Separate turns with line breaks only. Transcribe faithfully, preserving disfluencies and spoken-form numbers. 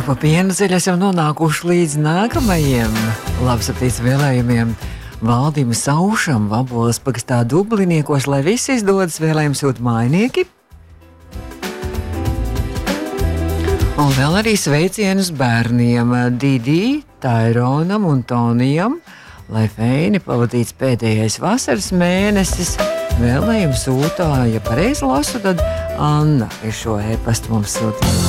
Pa piena ceļa esam nonākuši līdz nākamajiem labsaptīts vēlējumiem Valdim Saušam, Vaboles pagastā Dubliniekos, lai viss izdodas, vēlējums sūt mājnieki. Un vēl arī sveicienus bērniem Didī, Taironam un Tonijam, lai feini pavadīts pēdējais vasaras mēnesis. Vēlējums sūtā, ja pareizi lasu, tad Anna ir šo e-pastu mums sūtījusi.